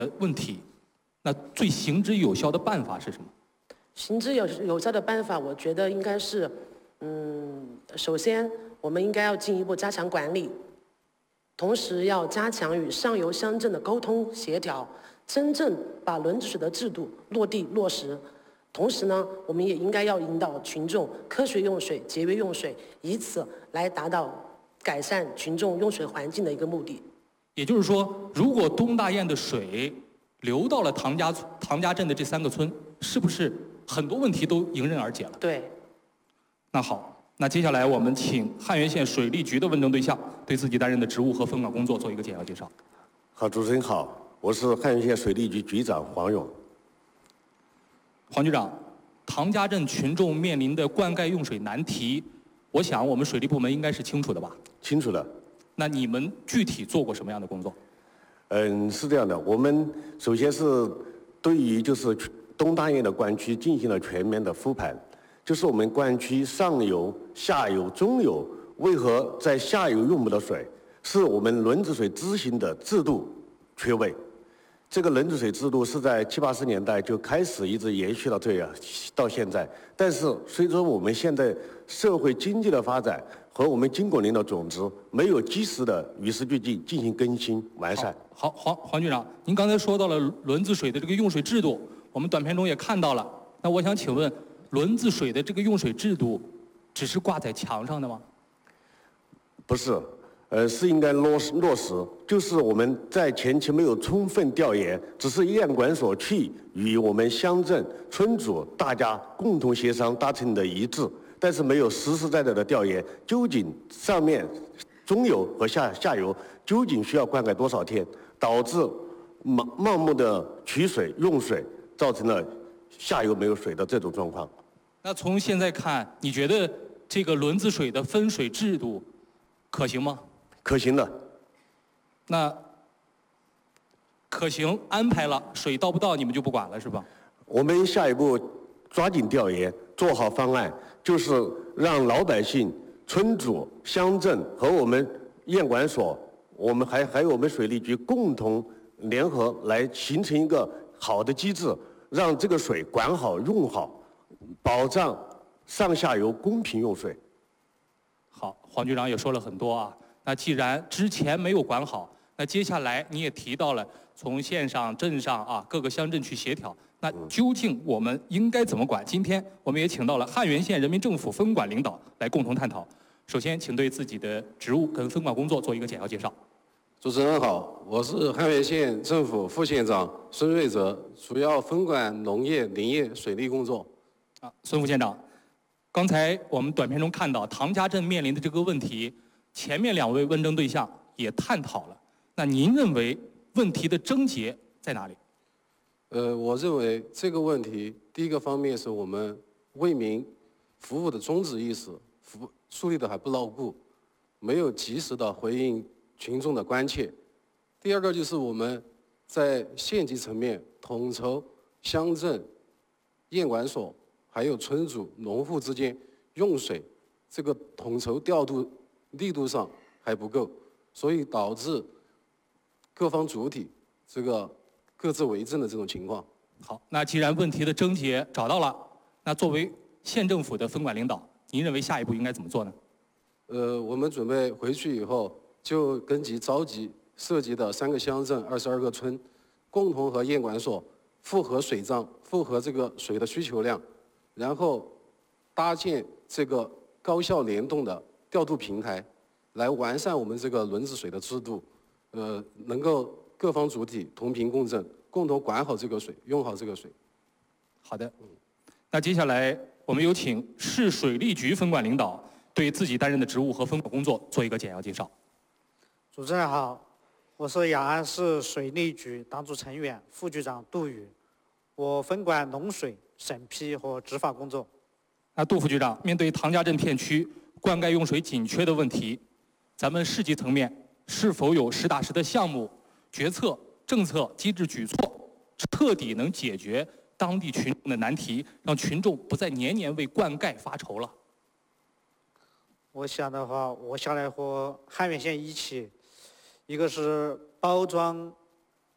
问题，那最行之有效的办法是什么？ 行之有效的办法，我觉得应该是，首先我们应该要进一步加强管理，同时要加强与上游乡镇的沟通协调，真正把轮子水的制度落地落实。同时呢，我们也应该要引导群众科学用水、节约用水，以此来达到改善群众用水环境的一个目的。 也就是说，如果东大堰的水流到了唐家镇的这3个村，是不是很多问题都迎刃而解了？ 对。 那好，那接下来我们请汉源县水利局的问政对象对自己担任的职务和分管工作做一个简要介绍。 好，主持人好，我是汉源县水利局局长黄勇。 黄局长，唐家镇群众面临的灌溉用水难题，我想我们水利部门应该是清楚的吧？ 清楚的。 那你们具体做过什么样的工作？ 是这样的，我们首先是对于就是东大堰的灌区进行了全面的复盘，就是我们灌区上游、下游、中游为何在下游用不到水，是我们轮子水执行的制度缺位。这个轮子水制度是在70、80年代就开始一直延续到现在，但是随着我们现在社会经济的发展和我们经管领导种子没有及时的与时俱进进行更新完善。 好，黄局长，您刚才说到了轮子水的这个用水制度，我们短片中也看到了。那我想请问，轮子水的这个用水制度，只是挂在墙上的吗？ 不是。是应该落实，就是我们在前期没有充分调研，只是堰管所去与我们乡镇村主大家共同协商达成的一致，但是没有实实在在的调研，究竟上面中游和下游究竟需要灌溉多少天，导致盲目的取水用水，造成了下游没有水的这种状况。 那从现在看，你觉得这个轮子水的分水制度可行吗？ 可行的。 那可行，安排了，水到不到你们就不管了是吧？ 我们下一步抓紧调研，做好方案，就是让老百姓、村主、乡镇和我们堰管所，我们还有我们水利局共同联合来形成一个好的机制，让这个水管好用好，保障上下游公平用水。 好，黄局长也说了很多啊。那既然之前没有管好，那接下来你也提到了从县上、镇上啊各个乡镇去协调，那究竟我们应该怎么管？今天我们也请到了汉源县人民政府分管领导来共同探讨。首先，请对自己的职务跟分管工作做一个简要介绍。 主持人好，我是汉源县政府副县长孙瑞泽，主要分管农业、林业、水利工作。 孙副县长，刚才我们短片中看到唐家镇面临的这个问题，前面2位问政对象也探讨了。那您认为问题的症结在哪里？ 我认为这个问题，第一个方面是我们为民服务的宗旨意识树立的还不牢固，没有及时的回应群众的关切。第二个就是我们在县级层面统筹乡镇、堰管所还有村主、农户之间用水这个统筹调度力度上还不够，所以导致各方主体这个各自为政的这种情况。 好，那既然问题的症结找到了，那作为县政府的分管领导，您认为下一步应该怎么做呢？ 我们准备回去以后，就根据召集涉及的3个乡镇、22个村，共同和堰管所复核水账，复核这个水的需求量，然后搭建这个高效联动的调度平台，来完善我们这个轮子水的制度，能够各方主体同频共振，共同管好这个水，用好这个水。 好的，那接下来我们有请市水利局分管领导对自己担任的职务和分管工作做一个简要介绍。 主持人好，我是雅安市水利局党组成员、副局长杜宇，我分管农水审批和执法工作。 那杜副局长，面对唐家镇片区灌溉用水紧缺的问题，咱们市级层面是否有实打实的项目、决策、政策、机制举措，彻底能解决当地群众的难题，让群众不再年年为灌溉发愁了？ 我想的话，我下来和汉源县一起，一个是包装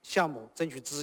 项目争取资